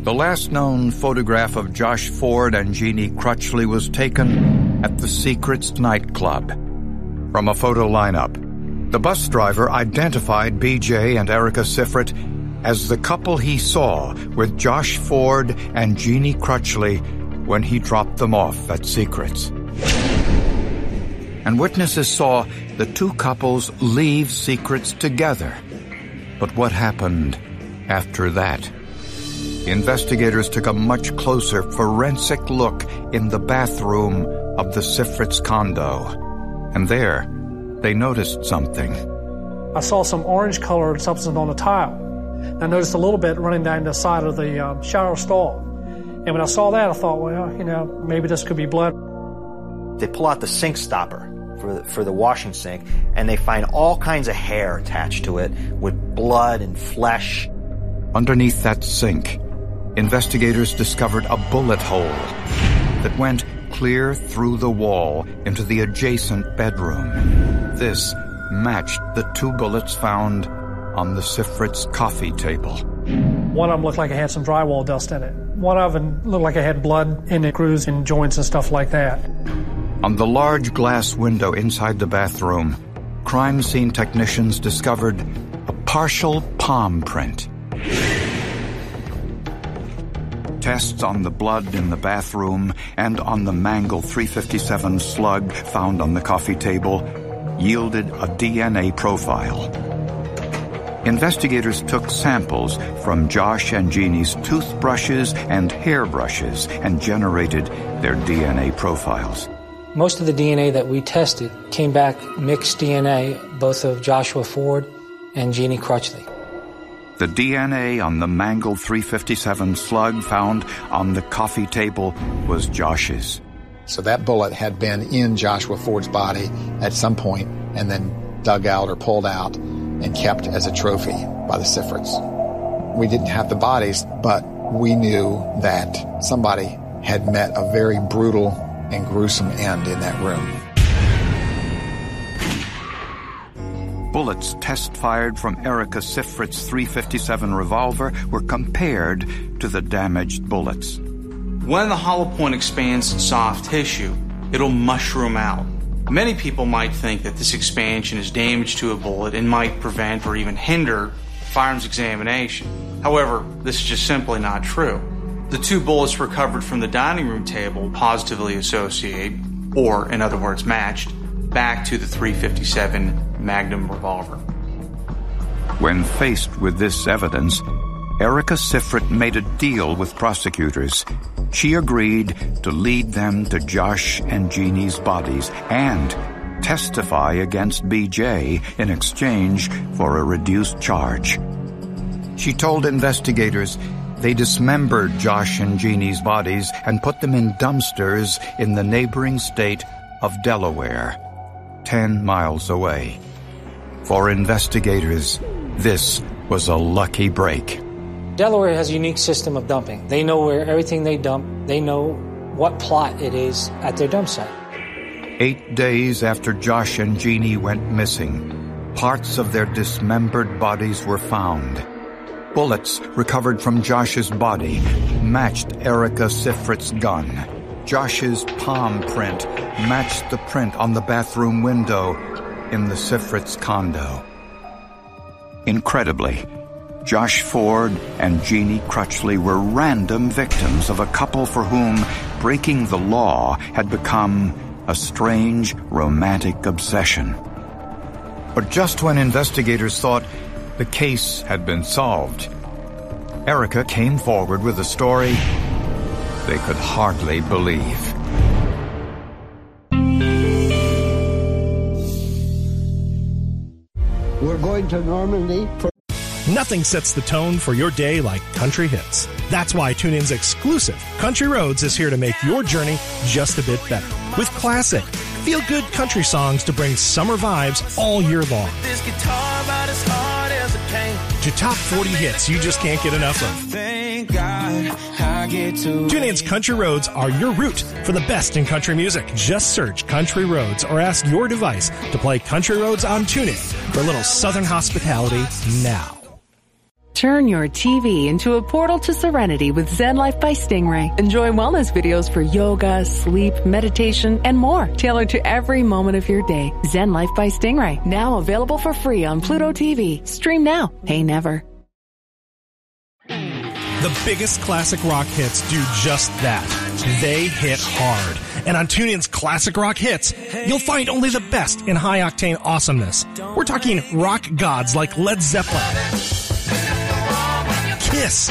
The last known photograph of Josh Ford and Jeannie Crutchley was taken at the Secrets nightclub. From a photo lineup, the bus driver identified BJ and Erica Siffrett as the couple he saw with Josh Ford and Jeannie Crutchley when he dropped them off at Secrets. And witnesses saw the two couples leave Secrets together. But what happened after that? Investigators took a much closer forensic look in the bathroom of the Siffrets condo. And there, they noticed something. I saw some orange-colored substance on the tile. I noticed a little bit running down the side of the shower stall. And when I saw that, I thought, well, maybe this could be blood. They pull out the sink stopper for the washing sink, and they find all kinds of hair attached to it with blood and flesh. Underneath that sink, investigators discovered a bullet hole that went clear through the wall into the adjacent bedroom. This matched the two bullets found on the Siffrets coffee table. One of them looked like it had some drywall dust in it. One of them looked like it had blood in the grooves and joints and stuff like that. On the large glass window inside the bathroom, crime scene technicians discovered a partial palm print. Tests on the blood in the bathroom and on the Mangle 357 slug found on the coffee table yielded a DNA profile. Investigators took samples from Josh and Jeannie's toothbrushes and hairbrushes and generated their DNA profiles. Most of the DNA that we tested came back mixed DNA, both of Joshua Ford and Jeannie Crutchley. The DNA on the Mangle 357 slug found on the coffee table was Josh's. So that bullet had been in Joshua Ford's body at some point and then dug out or pulled out and kept as a trophy by the Siffrets. We didn't have the bodies, but we knew that somebody had met a very brutal and gruesome end in that room. Bullets test-fired from Erica Siffret's 357 revolver were compared to the damaged bullets. When the hollow point expands soft tissue, it'll mushroom out. Many people might think that this expansion is damage to a bullet and might prevent or even hinder firearms examination. However, this is just simply not true. The two bullets recovered from the dining room table positively associate, or in other words matched, back to the 357 Magnum revolver. When faced with this evidence, Erica Siffret made a deal with prosecutors. She agreed to lead them to Josh and Jeannie's bodies and testify against BJ in exchange for a reduced charge. She told investigators they dismembered Josh and Jeannie's bodies and put them in dumpsters in the neighboring state of Delaware, 10 miles away. For investigators, this was a lucky break. Delaware has a unique system of dumping. They know where everything they dump, they know what plot it is at their dump site. 8 days after Josh and Jeannie went missing, parts of their dismembered bodies were found. Bullets recovered from Josh's body matched Erica Siffret's gun. Josh's palm print matched the print on the bathroom window in the Siffrets condo. Incredibly, Josh Ford and Jeannie Crutchley were random victims of a couple for whom breaking the law had become a strange, romantic obsession. But just when investigators thought the case had been solved, Erica came forward with a story they could hardly believe. We're going to Normandy for... Nothing sets the tone for your day like country hits. That's why TuneIn's exclusive Country Roads is here to make your journey just a bit better. With classic, feel-good country songs to bring summer vibes all year long. This guitar about as hard as it can. To top 40 hits you just can't get enough of. Thank God I get to... TuneIn's Country Roads are your route for the best in country music. Just search Country Roads or ask your device to play Country Roads on TuneIn for a little southern hospitality now. Turn your TV into a portal to serenity with Zen Life by Stingray. Enjoy wellness videos for yoga, sleep, meditation, and more, tailored to every moment of your day. Zen Life by Stingray, now available for free on Pluto TV. Stream now, pay never. The biggest classic rock hits do just that. They hit hard. And on TuneIn's Classic Rock Hits, you'll find only the best in high-octane awesomeness. We're talking rock gods like Led Zeppelin, Kiss,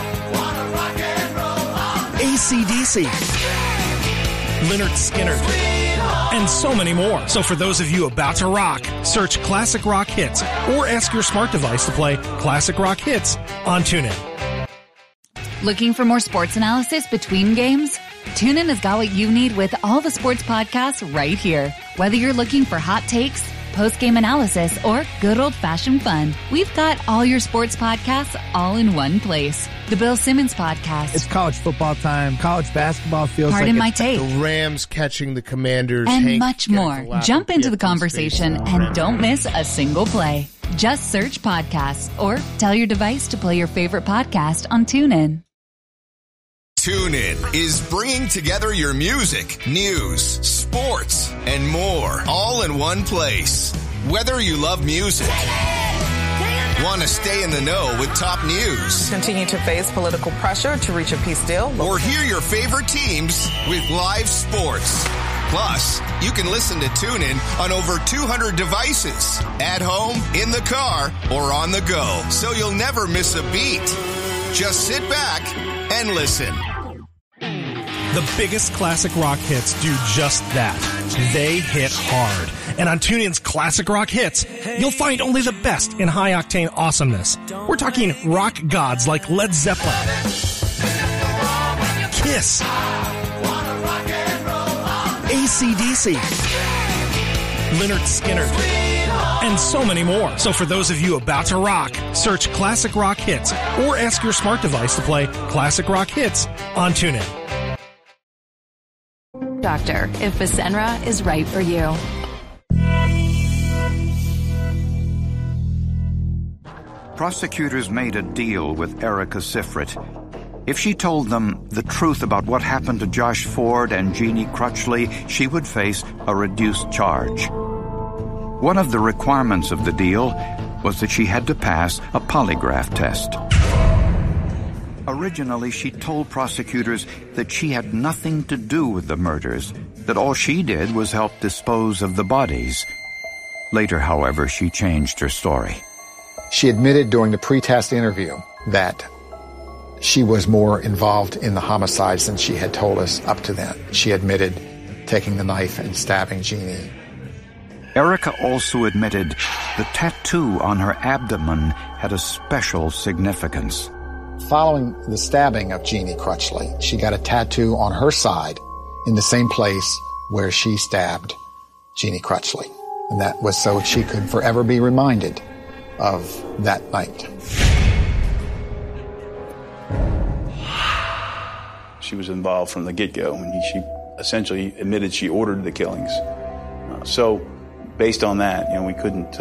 AC/DC, Lynyrd Skynyrd, and so many more. So for those of you about to rock, search Classic Rock Hits or ask your smart device to play Classic Rock Hits on TuneIn. Looking for more sports analysis between games? TuneIn has got what you need with all the sports podcasts right here. Whether you're looking for hot takes, post-game analysis, or good old-fashioned fun, we've got all your sports podcasts all in one place. The Bill Simmons Podcast. It's college football time. College basketball feels Pardon my take. The Rams catching the Commanders. And much more. Jump into the conversation and don't miss a single play. Just search podcasts or tell your device to play your favorite podcast on TuneIn. TuneIn is bringing together your music, news, sports, and more, all in one place. Whether you love music, want to stay in the know with top news, continue to face political pressure to reach a peace deal, or hear your favorite teams with live sports. Plus, you can listen to TuneIn on over 200 devices, at home, in the car, or on the go, so you'll never miss a beat. Just sit back and listen. The biggest classic rock hits do just that. They hit hard. And on TuneIn's Classic Rock Hits, you'll find only the best in high-octane awesomeness. We're talking rock gods like Led Zeppelin, Kiss, AC/DC, Lynyrd Skynyrd, and so many more. So for those of you about to rock, search Classic Rock Hits or ask your smart device to play Classic Rock Hits on TuneIn. Doctor, if Fasenra is right for you. Prosecutors made a deal with Erica Sifrit. If she told them the truth about what happened to Josh Ford and Jeannie Crutchley, she would face a reduced charge. One of the requirements of the deal was that she had to pass a polygraph test. Originally, she told prosecutors that she had nothing to do with the murders, that all she did was help dispose of the bodies. Later, however, she changed her story. She admitted during the pre-test interview that she was more involved in the homicides than she had told us up to then. She admitted taking the knife and stabbing Jeannie. Erica also admitted the tattoo on her abdomen had a special significance. Following the stabbing of Jeannie Crutchley, she got a tattoo on her side in the same place where she stabbed Jeannie Crutchley. And that was so she could forever be reminded of that night. She was involved from the get-go, and she essentially admitted she ordered the killings. So, based on that, we couldn't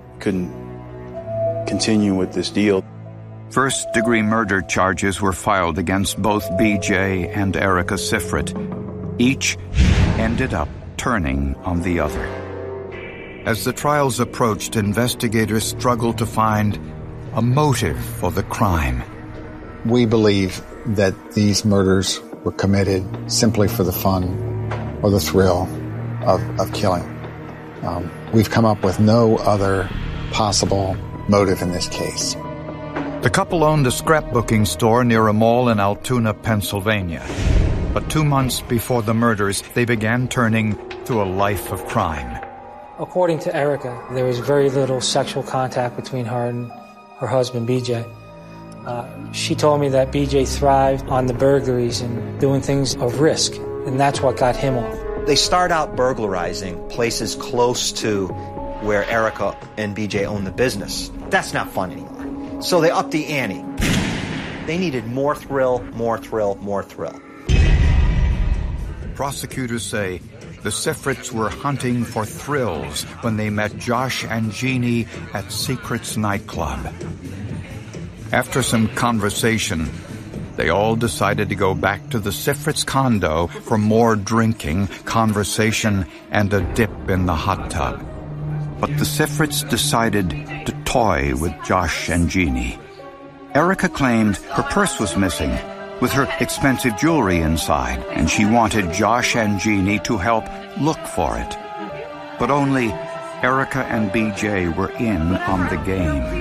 continue with this deal. First-degree murder charges were filed against both BJ and Erica Sifrit. Each ended up turning on the other. As the trials approached, investigators struggled to find a motive for the crime. We believe that these murders were committed simply for the fun or the thrill of killing. We've come up with no other possible motive in this case. The couple owned a scrapbooking store near a mall in Altoona, Pennsylvania. But 2 months before the murders, they began turning to a life of crime. According to Erica, there was very little sexual contact between her and her husband, BJ. She told me that BJ thrived on the burglaries and doing things of risk, and that's what got him off. They start out burglarizing places close to where Erica and BJ own the business. That's not fun anymore. So they upped the ante. They needed more thrill, more thrill, more thrill. Prosecutors say the Sifrits were hunting for thrills when they met Josh and Jeannie at Secrets nightclub. After some conversation, they all decided to go back to the Sifrit's condo for more drinking, conversation, and a dip in the hot tub. But the Sifrits decided to toy with Josh and Jeannie. Erica claimed her purse was missing, with her expensive jewelry inside, and she wanted Josh and Jeannie to help look for it. But only Erica and BJ were in on the game.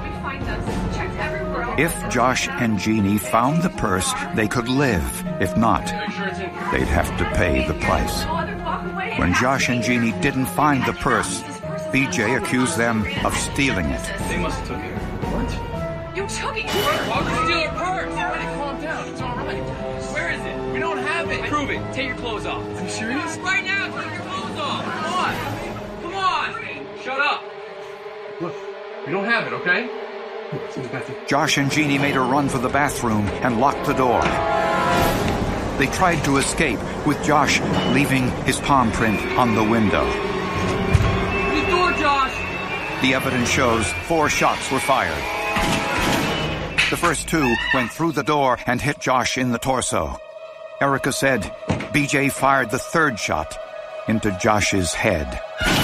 If Josh and Jeannie found the purse, they could live. If not, they'd have to pay the price. When Josh and Jeannie didn't find the purse, BJ accused them of stealing it. They must have took it. What? You took it! Why would you steal her purse? Everybody calm down. It's all right. Where is it? We don't have it. Prove it. Take your clothes off. Are you serious? Right now, take your clothes off. Come on. Come on. Shut up. Look, we don't have it, okay? Josh and Jeannie made a run for the bathroom and locked the door. They tried to escape, with Josh leaving his palm print on the window. The door, Josh! The evidence shows 4 shots were fired. The first 2 went through the door and hit Josh in the torso. Erica said BJ fired the 3rd shot into Josh's head.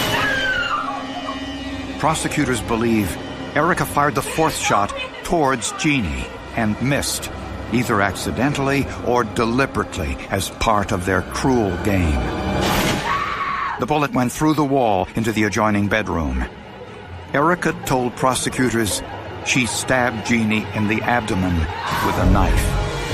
Prosecutors believe Erica fired the 4th shot towards Jeannie and missed, either accidentally or deliberately as part of their cruel game. The bullet went through the wall into the adjoining bedroom. Erica told prosecutors she stabbed Jeannie in the abdomen with a knife.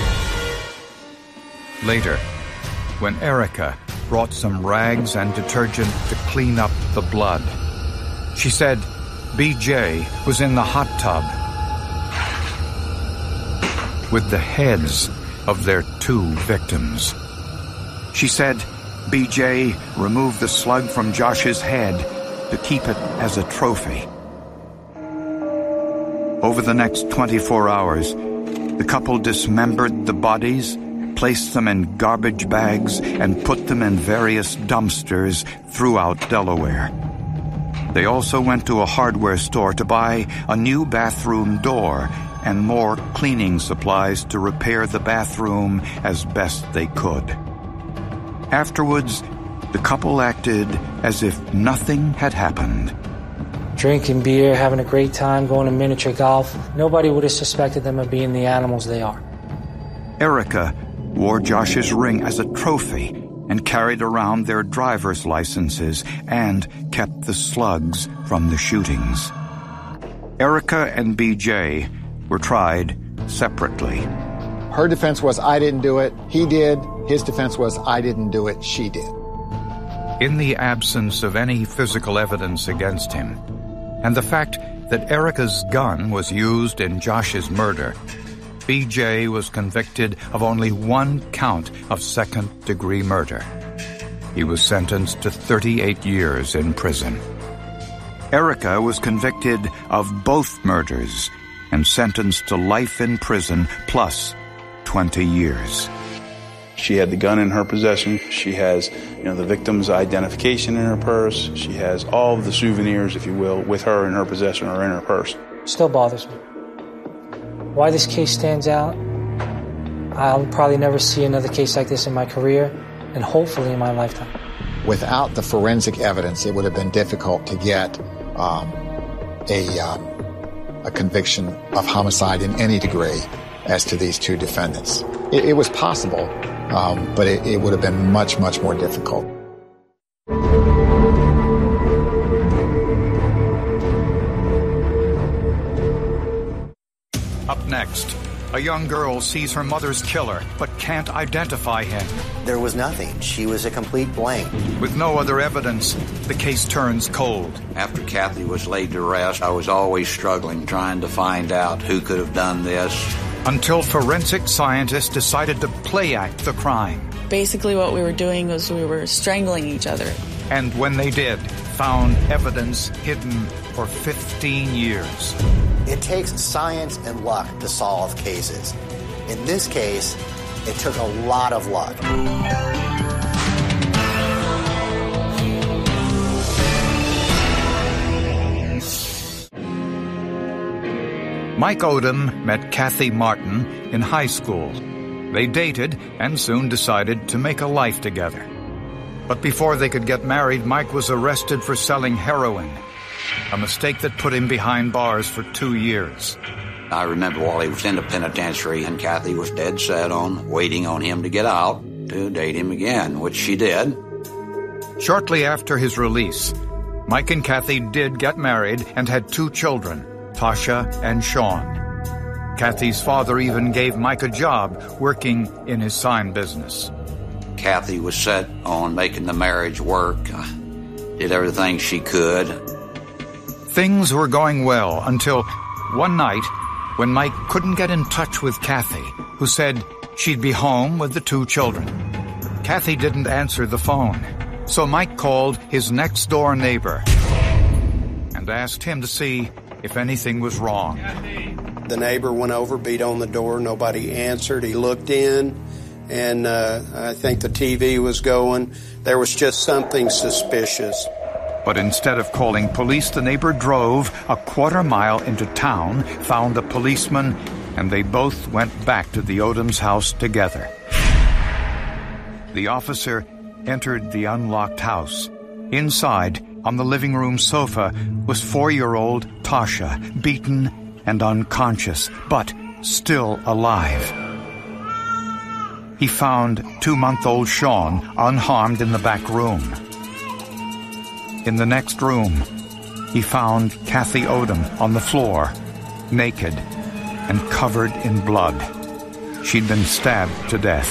Later, when Erica brought some rags and detergent to clean up the blood, she said BJ was in the hot tub with the heads of their 2 victims. She said BJ removed the slug from Josh's head to keep it as a trophy. Over the next 24 hours, the couple dismembered the bodies, placed them in garbage bags, and put them in various dumpsters throughout Delaware. They also went to a hardware store to buy a new bathroom door and more cleaning supplies to repair the bathroom as best they could. Afterwards, the couple acted as if nothing had happened. Drinking beer, having a great time, going to miniature golf. Nobody would have suspected them of being the animals they are. Erica wore Josh's ring as a trophy and carried around their driver's licenses and kept the slugs from the shootings. Erica and BJ were tried separately. Her defense was, I didn't do it, he did. His defense was, I didn't do it, she did. In the absence of any physical evidence against him, and the fact that Erica's gun was used in Josh's murder, BJ was convicted of only 1 count of second-degree murder. He was sentenced to 38 years in prison. Erica was convicted of both murders and sentenced to life in prison plus 20 years. She had the gun in her possession. She has, the victim's identification in her purse. She has all of the souvenirs, if you will, with her in her possession or in her purse. Still bothers me. Why this case stands out, I'll probably never see another case like this in my career, and hopefully in my lifetime. Without the forensic evidence, it would have been difficult to get a conviction of homicide in any degree as to these 2 defendants. It was possible, but it would have been much, much more difficult. Up next, a young girl sees her mother's killer but can't identify him. There was nothing. She was a complete blank. With no other evidence, the case turns cold. After Kathy was laid to rest, I was always struggling, trying to find out who could have done this. Until forensic scientists decided to play-act the crime. Basically what we were doing was we were strangling each other. And when they did, found evidence hidden for 15 years. It takes science and luck to solve cases. In this case, it took a lot of luck. Mike Odom met Kathy Martin in high school. They dated and soon decided to make a life together. But before they could get married, Mike was arrested for selling heroin, a mistake that put him behind bars for 2 years. I remember while he was in the penitentiary, and Kathy was dead set on waiting on him to get out to date him again, which she did. Shortly after his release, Mike and Kathy did get married and had 2 children, Tasha and Sean. Kathy's father even gave Mike a job working in his sign business. Kathy was set on making the marriage work, did everything she could. Things were going well until one night when Mike couldn't get in touch with Kathy, who said she'd be home with the 2 children. Kathy didn't answer the phone, so Mike called his next-door neighbor and asked him to see if anything was wrong. The neighbor went over, beat on the door, nobody answered. He looked in, and I think the TV was going. There was just something suspicious. But instead of calling police, the neighbor drove a quarter mile into town, found a policeman, and they both went back to the Odom's house together. The officer entered the unlocked house. Inside, on the living room sofa, was 4-year-old Tasha, beaten and unconscious, but still alive. He found 2-month-old Sean unharmed in the back room. In the next room, he found Kathy Odom on the floor, naked and covered in blood. She'd been stabbed to death.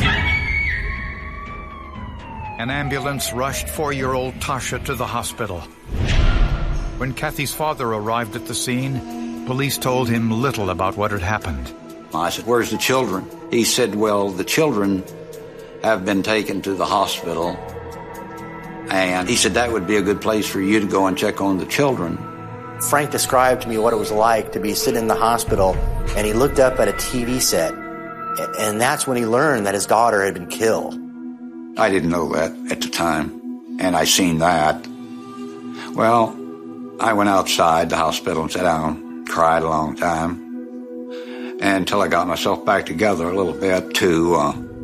An ambulance rushed 4-year-old Tasha to the hospital. When Kathy's father arrived at the scene, police told him little about what had happened. I said, "Where's the children?" He said, "Well, the children have been taken to the hospital." And he said, "That would be a good place for you to go and check on the children." Frank described to me what it was like to be sitting in the hospital, and he looked up at a TV set, and that's when he learned that his daughter had been killed. I didn't know that at the time, and I seen that. Well, I went outside the hospital and sat down, cried a long time, until I got myself back together a little bit to,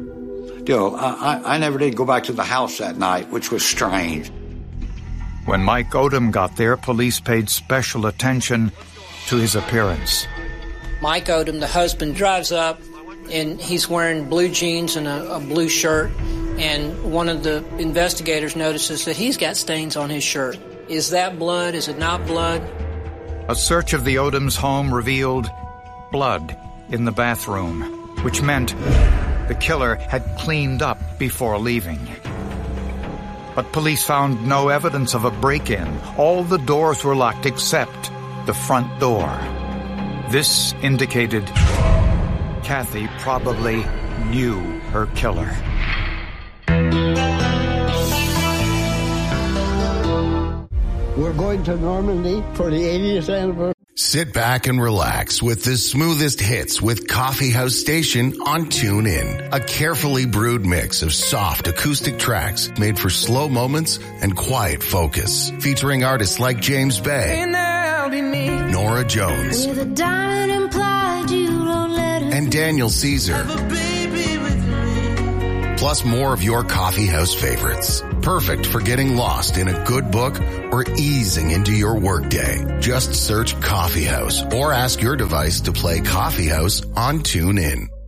I never did go back to the house that night, which was strange. When Mike Odom got there, police paid special attention to his appearance. Mike Odom, the husband, drives up, and he's wearing blue jeans and a blue shirt, and one of the investigators notices that he's got stains on his shirt. Is that blood? Is it not blood? A search of the Odom's home revealed blood in the bathroom, which meant the killer had cleaned up before leaving. But police found no evidence of a break-in. All the doors were locked except the front door. This indicated Kathy probably knew her killer. We're going to Normandy for the 80th anniversary. Sit back and relax with the smoothest hits with Coffee House Station on TuneIn. A carefully brewed mix of soft acoustic tracks made for slow moments and quiet focus. Featuring artists like James Bay, Nora Jones, and Daniel Caesar. Plus more of your coffee house favorites. Perfect for getting lost in a good book or easing into your workday. Just search Coffee House or ask your device to play Coffee House on TuneIn.